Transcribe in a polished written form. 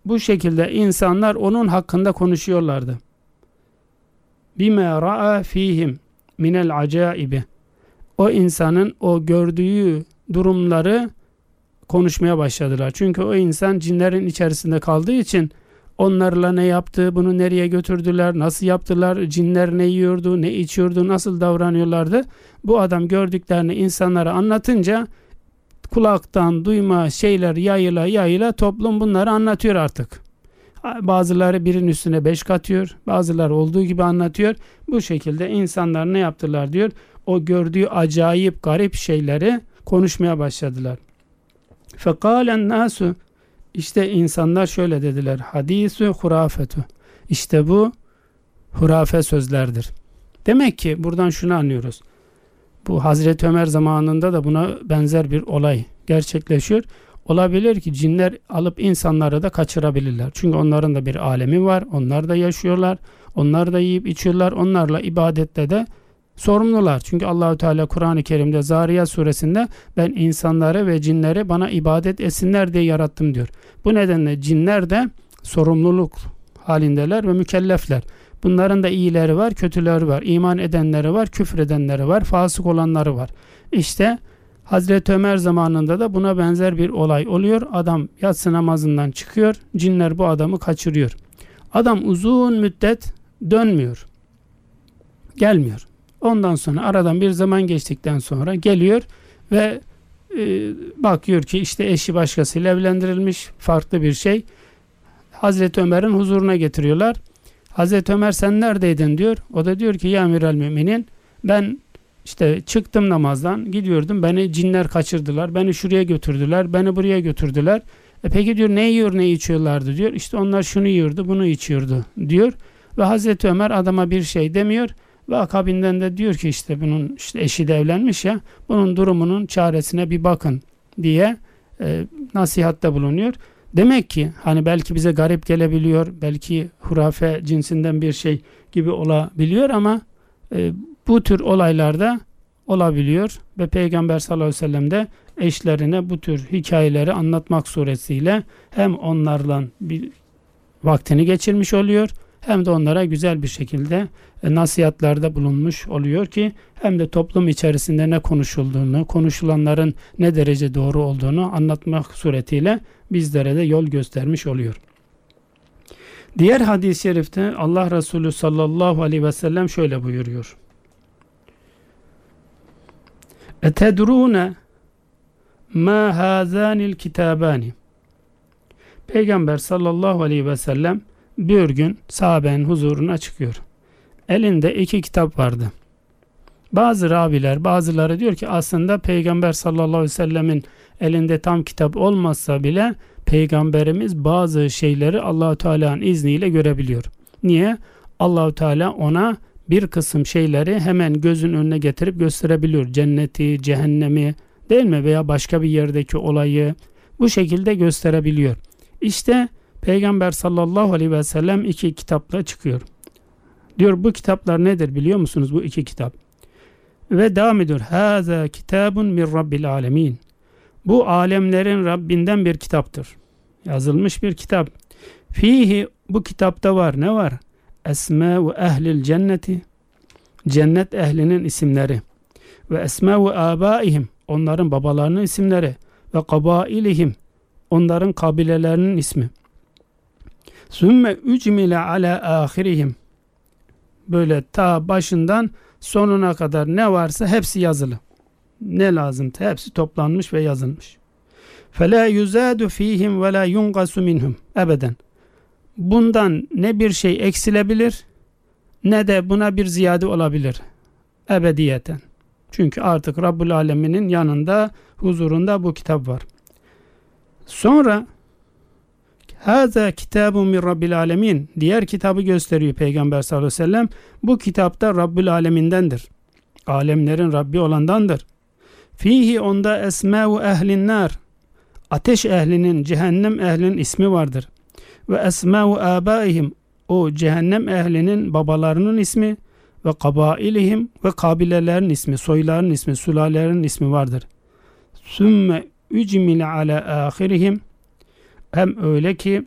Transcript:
bu şekilde insanlar onun hakkında konuşuyorlardı. Bima ra'a fihim minel acaibi. O insanın o gördüğü durumları konuşmaya başladılar. Çünkü o insan cinlerin içerisinde kaldığı için onlarla ne yaptı, bunu nereye götürdüler, nasıl yaptılar, cinler ne yiyordu, ne içiyordu, nasıl davranıyorlardı. Bu adam gördüklerini insanlara anlatınca kulaktan duyma şeyler yayıla yayıla toplum bunları anlatıyor artık. Bazıları birinin üstüne 5 katıyor, bazıları olduğu gibi anlatıyor. Bu şekilde insanlar ne yaptılar diyor, o gördüğü acayip garip şeyleri konuşmaya başladılar. Fekalen nasu, işte insanlar şöyle dediler, hadisu hurafetu, işte bu hurafe sözlerdir. Demek ki buradan şunu anlıyoruz. Bu Hazreti Ömer zamanında da buna benzer bir olay gerçekleşiyor. Olabilir ki cinler alıp insanları da kaçırabilirler. Çünkü onların da bir alemi var. Onlar da yaşıyorlar. Onlar da yiyip içiyorlar. Onlarla ibadette de sorumlular. Çünkü Allahu Teala Kur'an-ı Kerim'de Zariyat suresinde ben insanları ve cinleri bana ibadet etsinler diye yarattım diyor. Bu nedenle cinler de sorumluluk halindeler ve mükellefler. Bunların da iyileri var, kötüleri var. İman edenleri var, küfredenleri var, fasık olanları var. İşte Hazreti Ömer zamanında da buna benzer bir olay oluyor. Adam yatsı namazından çıkıyor, cinler bu adamı kaçırıyor. Adam uzun müddet dönmüyor, gelmiyor. Ondan sonra aradan bir zaman geçtikten sonra geliyor ve bakıyor ki işte eşi başkasıyla evlendirilmiş, farklı bir şey. Hazreti Ömer'in huzuruna getiriyorlar. Hazreti Ömer sen neredeydin diyor. O da diyor ki ya emiral müminin, ben işte çıktım namazdan gidiyordum, beni cinler kaçırdılar, beni şuraya götürdüler, beni buraya götürdüler. Peki diyor ne yiyor ne içiyorlardı diyor. İşte onlar şunu yiyordu bunu içiyordu diyor. Ve Hazreti Ömer adama bir şey demiyor ve akabinden de diyor ki işte bunun işte eşi de evlenmiş ya, bunun durumunun çaresine bir bakın diye nasihatte bulunuyor. Demek ki hani belki bize garip gelebiliyor, belki hurafe cinsinden bir şey gibi olabiliyor ama bu tür olaylarda olabiliyor ve Peygamber sallallahu aleyhi ve sellem de eşlerine bu tür hikayeleri anlatmak suretiyle hem onlarla bir vaktini geçirmiş oluyor hem de onlara güzel bir şekilde nasihatlarda bulunmuş oluyor ki hem de toplum içerisinde ne konuşulduğunu, konuşulanların ne derece doğru olduğunu anlatmak suretiyle bizlere de yol göstermiş oluyor. Diğer hadis-i şerifte Allah Resulü sallallahu aleyhi ve sellem şöyle buyuruyor. Etedrûne mâ hâzânil kitâbâni. Peygamber sallallahu aleyhi ve sellem bir gün sahabenin huzuruna çıkıyor. Elinde 2 kitap vardı. Bazı raviler, bazıları diyor ki aslında Peygamber sallallahu aleyhi ve sellemin elinde tam kitap olmazsa bile Peygamberimiz bazı şeyleri Allah-u Teala'nın izniyle görebiliyor. Niye? Allah-u Teala ona bir kısım şeyleri hemen gözün önüne getirip gösterebiliyor. Cenneti, cehennemi değil mi? Veya başka bir yerdeki olayı bu şekilde gösterebiliyor. İşte Peygamber sallallahu aleyhi ve sellem 2 kitapla çıkıyor. Diyor bu kitaplar nedir biliyor musunuz bu 2 kitap? Ve devam ediyor. Hâzâ kitâbun min rabbil âlemîn. Bu alemlerin Rabbinden bir kitaptır. Yazılmış bir kitap. Fihi, bu kitapta var. Ne var? Esmâ'u ehlil cenneti. Cennet ehlinin isimleri. Ve esmâ'u âbâihim. Onların babalarının isimleri. Ve kabâilihim. Onların kabilelerinin ismi. Sümme ücmile ala ahirihim. Böyle ta başından sonuna kadar ne varsa hepsi yazılı. Ne lazımsa hepsi toplanmış ve yazılmış. فَلَا يُزَادُ ف۪يهِمْ وَلَا يُنْقَسُ مِنْهُمْ ebeden. Bundan ne bir şey eksilebilir ne de buna bir ziyade olabilir. Ebediyeten. Çünkü artık Rabbul Alemin'in yanında, huzurunda bu kitap var. Sonra Hâzâ kitâbun min Rabbil âlemin. Diğer kitabı gösteriyor Peygamber sallallahu aleyhi ve sellem. Bu kitapta Rabbul Alemin'dendir. Alemlerin Rabbi olandandır. Fihi, onda esmâ'u ehlin nâr. Ateş ehlinin, cehennem ehlinin ismi vardır. Ve esmâ'u âbâihim. O cehennem ehlinin babalarının ismi ve kabailihim ve kabilelerin ismi, soyların ismi, sülalelerin ismi vardır. Sümme ücmile ala ahirihim. Hem öyle ki